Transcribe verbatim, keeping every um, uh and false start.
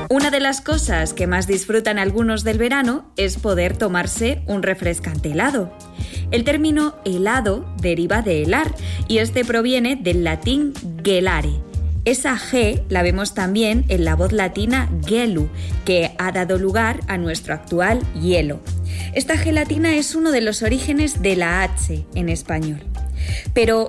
Una de las cosas que más disfrutan algunos del verano es poder tomarse un refrescante helado. El término helado deriva de helar y este proviene del latín gelare. Esa G la vemos también en la voz latina gelu, que ha dado lugar a nuestro actual hielo. Esta G latina es uno de los orígenes de la H en español. Pero